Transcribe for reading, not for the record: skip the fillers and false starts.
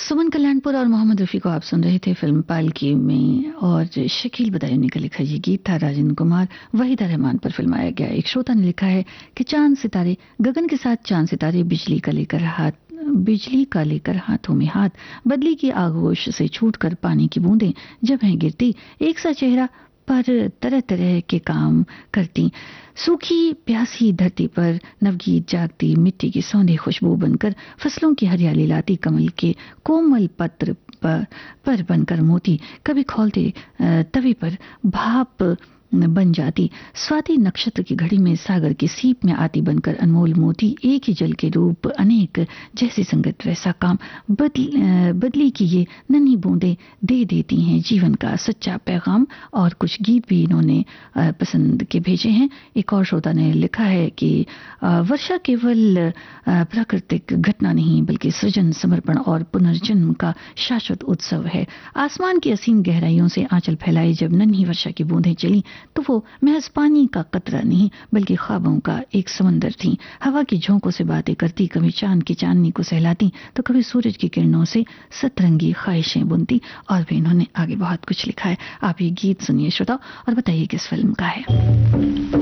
सुमन कल्याणपुर और मोहम्मद रफ़ी को आप सुन रहे थे फिल्म पालकी में, और शकील बदायूनी का लिखा ये गीत था राजन कुमार वहीदा रहमान पर फिल्माया गया। एक श्रोता ने लिखा है कि चांद सितारे गगन के साथ, चांद सितारे बिजली का लेकर हाथों में हाथ, बदली की आगोश से छूटकर पानी की बूंदें जब हैं गिरती, एक सा चेहरा पर तरह तरह के काम करती, सूखी प्यासी धरती पर नवगीत जागती, मिट्टी की सौंधी खुशबू बनकर फसलों की हरियाली लाती, कमल के कोमल पत्र पर बनकर मोती, कभी खौलते तवे पर भाप बन जाती, स्वाति नक्षत्र की घड़ी में सागर की सीप में आती बनकर अनमोल मोती, एक ही जल के रूप अनेक, जैसी संगत वैसा काम, बदली की ये नन्ही बूंदें दे देती हैं जीवन का सच्चा पैगाम। और कुछ गीत भी इन्होंने पसंद के भेजे हैं। एक और श्रोता ने लिखा है कि वर्षा केवल प्राकृतिक घटना नहीं बल्कि सृजन, समर्पण और पुनर्जन्म का शाश्वत उत्सव है। आसमान की असीम गहराइयों से आंचल फैलाए जब नन्ही वर्षा की बूंदें चली तो वो महज पानी का कतरा नहीं बल्कि ख्वाबों का एक समंदर थी। हवा की झोंकों से बातें करती, कभी चांद की चांदनी को सहलाती तो कभी सूरज की किरणों से सतरंगी ख्वाहिशें बुनती। और भी इन्होंने आगे बहुत कुछ लिखा है। आप ये गीत सुनिए श्रोता और बताइए किस फिल्म का है।